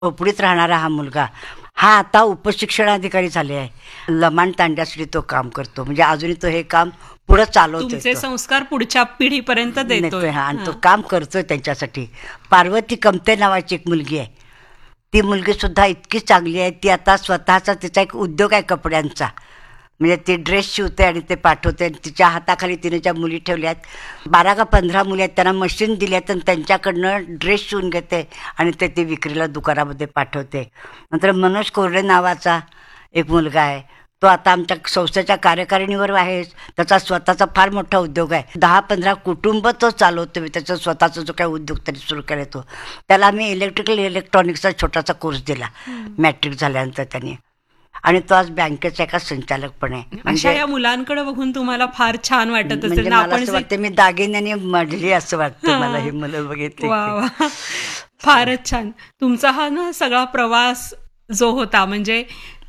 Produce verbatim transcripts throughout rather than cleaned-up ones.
झोपडीत राहणारा हा मुलगा हा आता उपशिक्षणाधिकारी झाले आहे. लमाण तांड्यासाठी तो काम करतो, म्हणजे अजूनही तो हे काम पुढे चालवतोय. तुमचे संस्कार पुढच्या पिढीपर्यंत देतोय. नेतोय हा, आणि तो काम करतोय त्यांच्यासाठी. पार्वती कमते नावाची एक मुलगी आहे. ती मुलगी सुद्धा इतकी चांगली आहे. ती आता स्वतःचा तिचा एक उद्योग आहे कपड्यांचा. म्हणजे ती ड्रेस शिवते आणि ते पाठवते. तिच्या हाताखाली तिने ज्या मुली ठेवल्या आहेत, बारा का पंधरा मुली आहेत, त्यांना मशीन दिली आहेत आणि त्यांच्याकडनं ड्रेस शिवून घेते आणि ते ती विक्रीला दुकानामध्ये पाठवते. नंतर मनोज कोरडे नावाचा एक मुलगा आहे. तो आता आमच्या संस्थेच्या कार्यकारिणीवर आहे. त्याचा स्वतःचा फार मोठा उद्योग आहे. दहा पंधरा कुटुंब तो चालवतो. त्याचा स्वतःचा जो काही उद्योग त्यांनी सुरू केला तो, त्याला आम्ही इलेक्ट्रिकल इलेक्ट्रॉनिक्सचा छोटासा कोर्स दिला मॅट्रिक झाल्यानंतर त्यांनी. आणि तो आज बँकेचा एका संचालक पण आहे. अशा या मुलांकडे बघून तुम्हाला फार छान वाटत असेल म्हणजे ना? मला आपण असं वाटतं मी दागिन्याने मढली असं वाटतं मला हा. ही मुलं बघितली. वा वा, फारच छान. तुमचा हा ना सगळा प्रवास जो होता, म्हणजे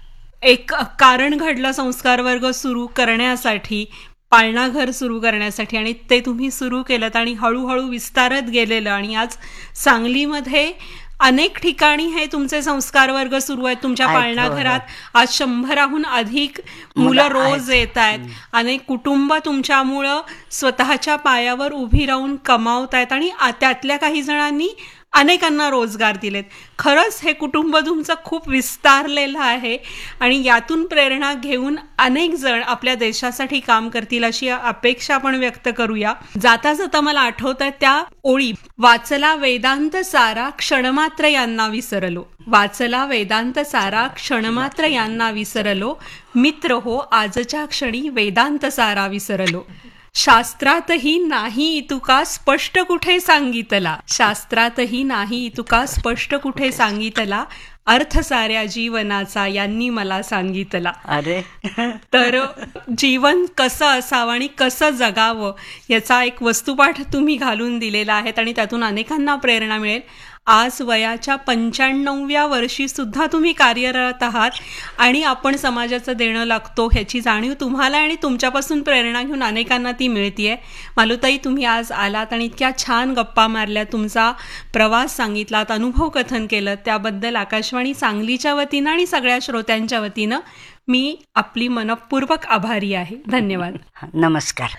एक कारण घडलं संस्कार वर्ग सुरू करण्यासाठी, पाळणाघर सुरू करण्यासाठी, आणि ते तुम्ही सुरू केलं आणि हळूहळू विस्तारत गेलेलं. आणि आज सांगलीमध्ये अनेक ठिकाणी हे तुमचे संस्कार वर्ग सुरू आहेत. तुमच्या आहेत, पाळणा हो, हो. घरात आज शंभराहून अधिक मुलं मुलं रोज आहेत. येत आहेत. अनेक कुटुंब तुमच्यामुळं स्वतःच्या पायावर उभी राहून कमावत आहेत, आणि आ- त्यातल्या काही जणांनी अनेकांना रोजगार दिलेत. खरंच हे कुटुंब तुमचं खूप विस्तारलेलं आहे, आणि यातून प्रेरणा घेऊन अनेक जण आपल्या देशासाठी काम करतील अशी अपेक्षा आपण व्यक्त करूया. जाता जाता मला आठवत आहे त्या ओळी, वाचला वेदांत सारा क्षणमात्र यांना विसरलो. वाचला वेदांत सारा क्षणमात्र यांना विसरलो, मित्र हो आजच्या क्षणी वेदांत सारा विसरलो. शास्त्रातही नाही इतुका स्पष्ट कुठे सांगितला. शास्त्रातही नाही इतुका स्पष्ट कुठे सांगितला, अर्थ साऱ्या जीवनाचा यांनी मला सांगितला. अरे तर जीवन कसं असावं आणि कसं जगावं याचा एक वस्तुपाठ तुम्ही घालून दिलेला आहे, आणि त्यातून अनेकांना प्रेरणा मिळेल. आज वयाच्या पंच्याण्णव्या वर्षी सुद्धा तुम्ही कार्यरत आहात, आणि आपण समाजाचं देणं लागतो ह्याची जाणीव तुम्हाला आणि तुमच्यापासून प्रेरणा घेऊन अनेकांना ती मिळतीये. मालुताई, तुम्ही आज आलात आणि इतक्या छान गप्पा मारल्या, तुमचा प्रवास सांगितलात, अनुभव कथन केलं, त्याबद्दल आकाशवाणी सांगलीच्या वतीनं आणि सगळ्या श्रोत्यांच्या वतीनं मी आपली मनःपूर्वक आभारी आहे. धन्यवाद. नमस्कार.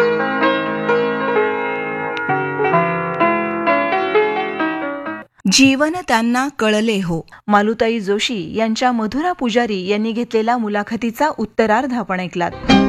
जीवन त्यांना कळले हो, मालुताई जोशी यांच्या मधुरा पुजारी यांनी घेतलेला मुलाखतीचा उत्तरार्ध आपण ऐकलात.